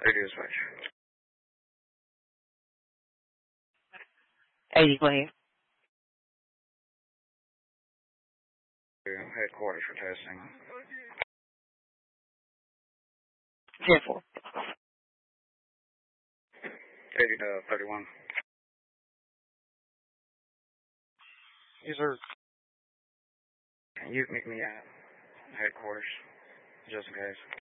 Radio dispatch. 80, go ahead. Headquarters for testing. 10-4. 31. Yes, sir. You can meet me at headquarters, just in case.